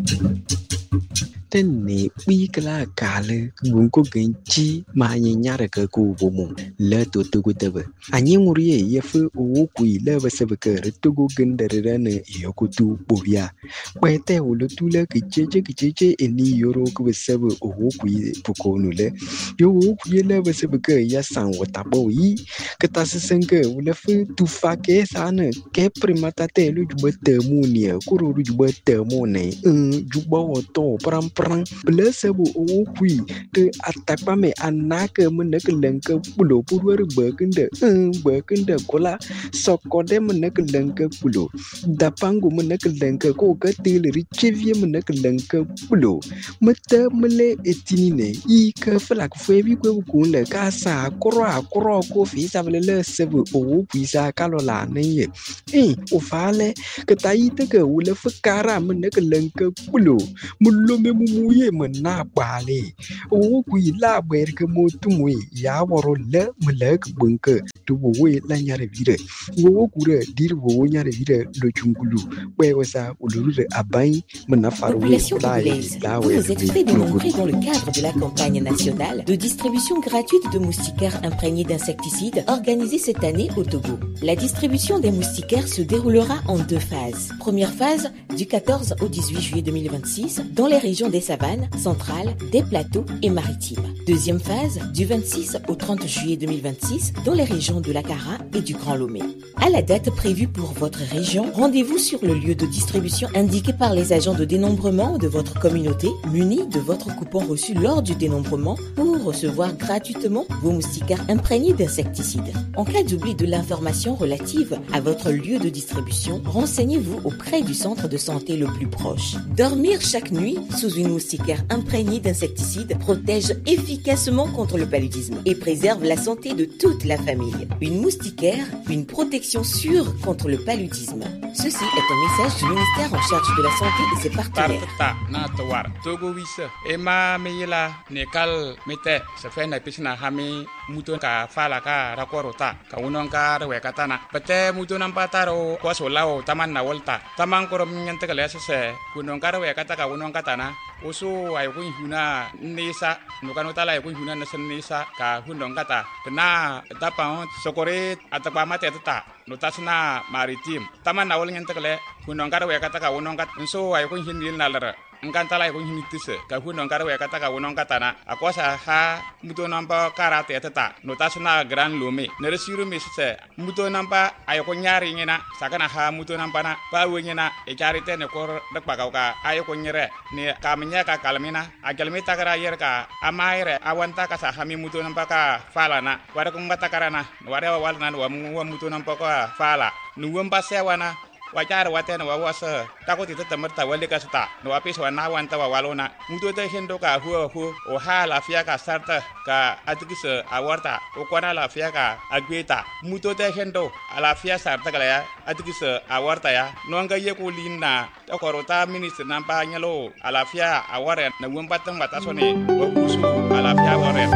Tene wikla kale gunko genchi manyanyara ke ku bomo le to tebe anyi ngurie yefu o kui le basebeke retugo gendere ne yokutu bobia kwete ulutule kicheche eni yoro ku besebe o kui pukonu le yo kui le basebeke ya san watabo yi ketasenke ulefu tufake sana ke primata te lu jubete munia kuru jubete mone jubo to pram Blessable o qui the atapame anaka munakalanka pulo purwer burkinde kola sokode munakalanka pulo dapangu munakalanka ko katil richivie munakalanka pulo mata mele etinine I ka flak febi ko kunle kasa koro ko fi savele sebu o pisa kalola ne o fale kataite ke wule fakara munakalanka pulo mulome muye mena bale o kui la berke motumwe ya woro le mulek bunke tuwe la nyare vire wo kure dir wo nyare vire lo chungulu wesa uluru abai mena faru population congolaise, vous vous êtes fait dénombrer dans le cadre de la campagne nationale de distribution gratuite de moustiquaires imprégnés d'insecticides organisée cette année au Togo. La distribution des moustiquaires se déroulera en 2 phases. Première phase du 14 au 18 juillet 2026 dans les régions des savanes, centrales, des plateaux et maritimes. Deuxième phase du 26 au 30 juillet 2026 dans les régions de l'Akara et du Grand Lomé. À la date prévue pour votre région, rendez-vous sur le lieu de distribution indiqué par les agents de dénombrement de votre communauté munis de votre coupon reçu lors du dénombrement pour recevoir gratuitement vos moustiquaires imprégnés d'insecticides. En cas d'oubli de l'information relative à votre lieu de distribution, renseignez-vous auprès du centre de santé le plus proche. Dormir chaque nuit sous une moustiquaire imprégnée d'insecticides protège efficacement contre le paludisme et préserve la santé de toute la famille. Une moustiquaire, une protection sûre contre le paludisme. Ceci est un message du ministère en charge de la santé et ses partenaires. Togo wisa ema meyela nekal mete sefena pisna hami muton ka fala ka rakorota ka unon ka rewekatana pete muton ampataro ko solao taman na volta taman korom nyante kale se kunon ka rewekata ka unon katana usu ay kun huna nisa nukano tala ay kun huna nisa ka hunon kata kena tapang sokore atapa mate tata notasna maritim taman na wol nyante kale kunon ka rewekata ka unon kat so ay kun hinil nalara ngantala ko hinitise ka huno ngara we kata ka wonon katana akosa ha muto namba karate tata notasna Grand Lomé ne resiru misse muto namba ay ko nyaari ngena sakana ha muto namba na ba wenyena e charite ne ko dak ka ay ko nyere ne kamnya ka kalmina agelmi takara yer ka amaire awanta ka sa hami muto namba ka fala na wara ko ngata karana wara walna wa muto namba ka fala nuwamba sewana wajar watena wawasa takoti temerta walika sta no apis wana wanta walona muto te hendo ka hu o hala fia ka sarta ka atikise awarta o kwana la fia ka agweta muto te hendo ala fia sarta kala ya atikise awarta ya no nga yeko linna takorota ministre nampa nyalo ala fia aware na womba tamba sone o kusu ala fia aware.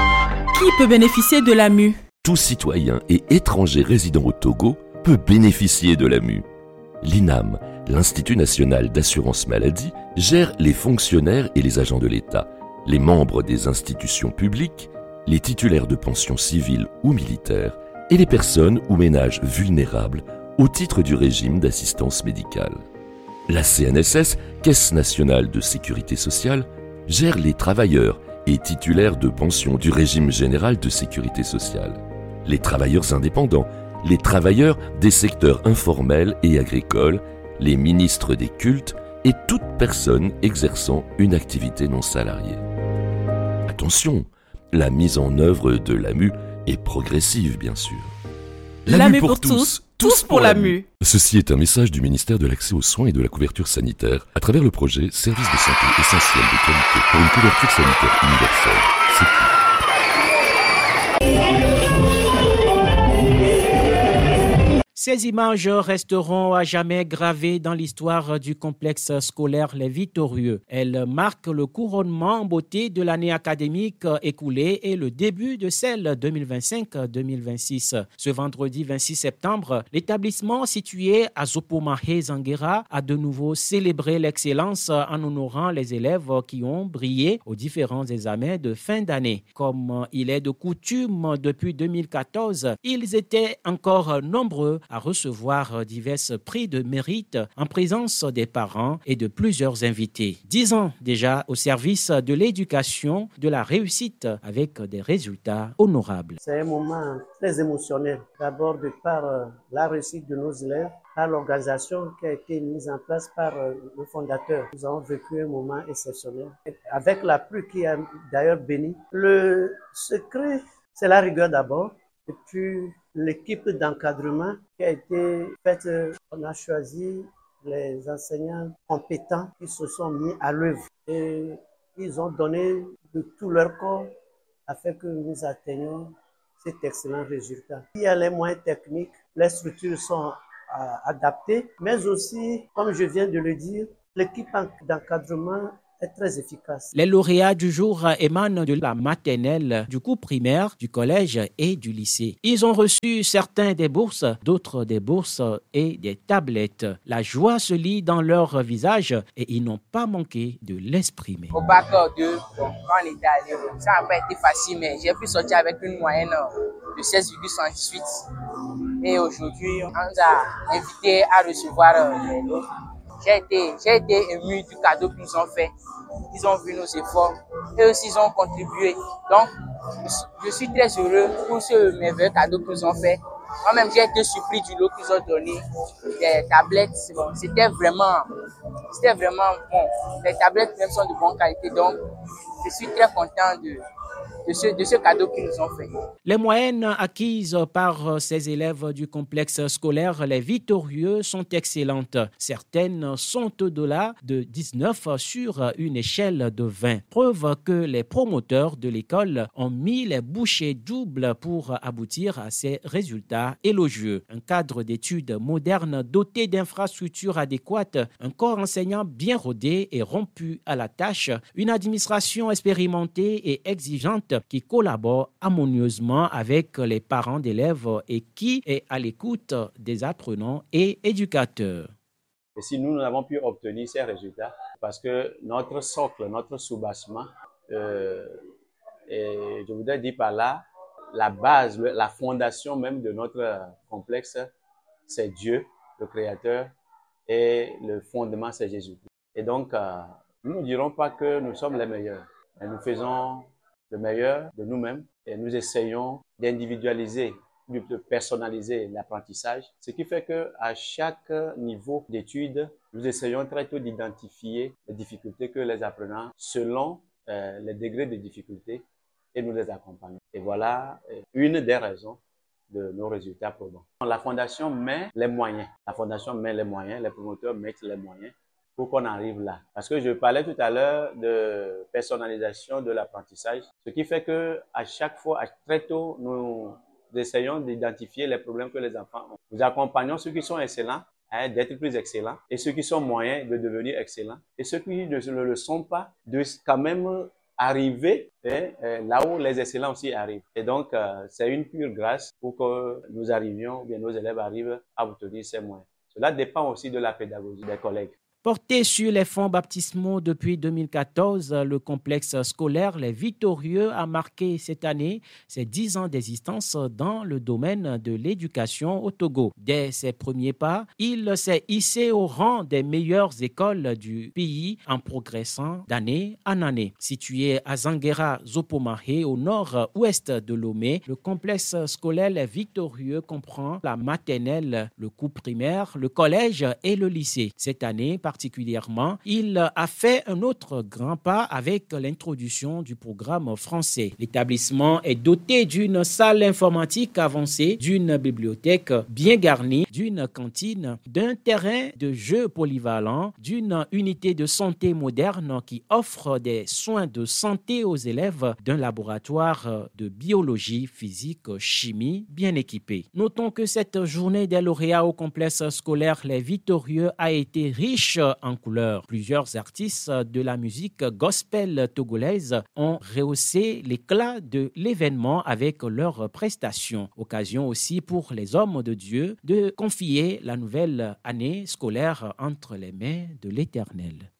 Qui peut bénéficier de la MU? Tout citoyen et étranger résident au Togo peut bénéficier de la MU. L'INAM, l'Institut national d'assurance maladie, gère les fonctionnaires et les agents de l'État, les membres des institutions publiques, les titulaires de pensions civiles ou militaires et les personnes ou ménages vulnérables au titre du régime d'assistance médicale. La CNSS, Caisse nationale de sécurité sociale, gère les travailleurs et titulaires de pensions du régime général de sécurité sociale, les travailleurs indépendants, les travailleurs des secteurs informels et agricoles, les ministres des cultes et toute personne exerçant une activité non salariée. Attention, la mise en œuvre de l'AMU est progressive, bien sûr. L'AMU pour tous, tous pour l'AMU. Ceci est un message du ministère de l'Accès aux soins et de la couverture sanitaire à travers le projet Service de santé essentiel de qualité pour une couverture sanitaire universelle. C'est tout. Ces images resteront à jamais gravées dans l'histoire du complexe scolaire Les Victorieux. Elles marquent le couronnement en beauté de l'année académique écoulée et le début de celle 2025-2026. Ce vendredi 26 septembre, l'établissement situé à Zopomahé Zanguera a de nouveau célébré l'excellence en honorant les élèves qui ont brillé aux différents examens de fin d'année. Comme il est de coutume depuis 2014, ils étaient encore nombreux à recevoir divers prix de mérite en présence des parents et de plusieurs invités. 10 ans déjà au service de l'éducation, de la réussite avec des résultats honorables. C'est un moment très émotionnel. D'abord de par la réussite de nos élèves, par l'organisation qui a été mise en place par le fondateur. Nous avons vécu un moment exceptionnel avec la pluie qui a d'ailleurs béni. Le secret, c'est la rigueur d'abord et puis l'équipe d'encadrement qui a été faite. On a choisi les enseignants compétents qui se sont mis à l'œuvre et ils ont donné de tout leur corps afin que nous atteignions cet excellent résultat. Il y a les moyens techniques, les structures sont adaptées, mais aussi, comme je viens de le dire, l'équipe d'encadrement est très efficace. Les lauréats du jour émanent de la maternelle, du cours primaire, du collège et du lycée. Ils ont reçu certains des bourses, d'autres des bourses et des tablettes. La joie se lit dans leur visage et ils n'ont pas manqué de l'exprimer. Au bac 2, quand on était allé, ça n'a pas été facile, mais j'ai pu sortir avec une moyenne de 16,118. Et aujourd'hui, on nous a invités à recevoir les lots. J'ai été ému du cadeau qu'ils nous ont fait. Ils ont vu nos efforts et aussi ils ont contribué. Donc, je suis très heureux pour ce merveilleux cadeau qu'ils nous ont fait. Moi-même, j'ai été surpris du lot qu'ils ont donné. Des tablettes, c'était vraiment bon. Les tablettes même sont de bonne qualité. Donc, je suis très content de ce cadeau qu'ils nous ont fait. Les moyennes acquises par ces élèves du complexe scolaire Les Victorieux sont excellentes. Certaines sont au-delà de 19 sur une échelle de 20. Preuve que les promoteurs de l'école ont mis les bouchées doubles pour aboutir à ces résultats élogieux. Un cadre d'études moderne doté d'infrastructures adéquates, un corps enseignant bien rodé et rompu à la tâche, une administration expérimentée et exigeante qui collabore harmonieusement avec les parents d'élèves et qui est à l'écoute des apprenants et éducateurs. Et si nous n'avons pu obtenir ces résultats, parce que notre socle, notre soubassement, et je voudrais dire par là, la base, la fondation même de notre complexe, c'est Dieu, le Créateur, et le fondement, c'est Jésus. Et donc, nous ne dirons pas que nous sommes les meilleurs, mais nous faisons le meilleur de nous-mêmes et nous essayons d'individualiser, de personnaliser l'apprentissage, ce qui fait qu'à chaque niveau d'études, nous essayons très tôt d'identifier les difficultés que les apprenants, selon les degrés de difficulté, et nous les accompagnons. Et voilà une des raisons de nos résultats probants. La Fondation met les moyens. La Fondation met les moyens, les promoteurs mettent les moyens pour qu'on arrive là. Parce que je parlais tout à l'heure de personnalisation de l'apprentissage, ce qui fait que à chaque fois, très tôt, nous essayons d'identifier les problèmes que les enfants ont. Nous accompagnons ceux qui sont excellents d'être plus excellents et ceux qui sont moyens de devenir excellents et ceux qui ne le sont pas de quand même arriver là où les excellents aussi arrivent. Et donc, c'est une pure grâce pour que nous arrivions, bien nos élèves arrivent à obtenir ces moyens. Cela dépend aussi de la pédagogie des collègues. Porté sur les fonds baptismaux depuis 2014, le complexe scolaire Les Victorieux a marqué cette année ses 10 ans d'existence dans le domaine de l'éducation au Togo. Dès ses premiers pas, il s'est hissé au rang des meilleures écoles du pays en progressant d'année en année. Situé à Zanguera, Zopomahé, au nord-ouest de Lomé, le complexe scolaire Les Victorieux comprend la maternelle, le cours primaire, le collège et le lycée. Cette année, par particulièrement, il a fait un autre grand pas avec l'introduction du programme français. L'établissement est doté d'une salle informatique avancée, d'une bibliothèque bien garnie, d'une cantine, d'un terrain de jeu polyvalent, d'une unité de santé moderne qui offre des soins de santé aux élèves, d'un laboratoire de biologie, physique, chimie bien équipé. Notons que cette journée des lauréats au complexe scolaire Les Victorieux a été riche en couleurs. Plusieurs artistes de la musique gospel togolaise ont rehaussé l'éclat de l'événement avec leurs prestations. Occasion aussi pour les hommes de Dieu de confier la nouvelle année scolaire entre les mains de l'Éternel.